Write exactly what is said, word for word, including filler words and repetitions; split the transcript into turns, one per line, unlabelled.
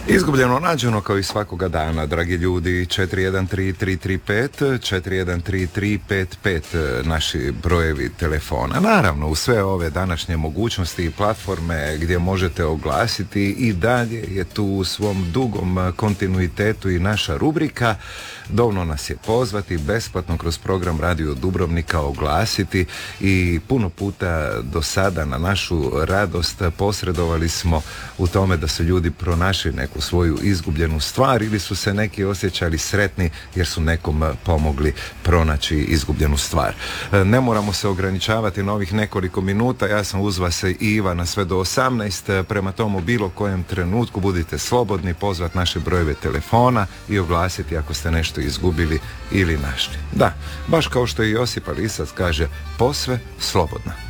Izgubljeno nađeno kao i svakoga dana, dragi ljudi. Četiri jedan tri tri tri pet, četiri jedan tri tri pet pet naši brojevi telefona. Naravno, u sve ove današnje mogućnosti i platforme gdje možete oglasiti, i dalje je tu u svom dugom kontinuitetu i naša rubrika. Dovoljno nas je pozvati besplatno kroz program Radio Dubrovnika, oglasiti, i puno puta do sada na našu radost posredovali smo u tome da su ljudi pronašli neku svoju izgubljenu stvar, ili su se neki osjećali sretni jer su nekom pomogli pronaći izgubljenu stvar. Ne moramo se ograničavati na ovih nekoliko minuta, ja sam uz vas i Ivana sve do osamnaest, prema tomu u bilo kojem trenutku budite slobodni pozvati naše brojeve telefona i oglasiti ako ste nešto izgubili ili našli. Da, baš kao što i Josipa Lisac kaže, posve slobodno.